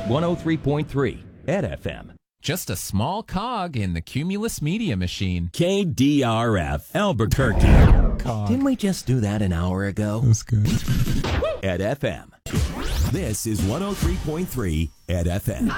103.3 at FM. Just a small cog in the Cumulus Media machine. KDRF Albuquerque. Didn't we just do that an hour ago? That's good. At FM. This is 103.3 at FM.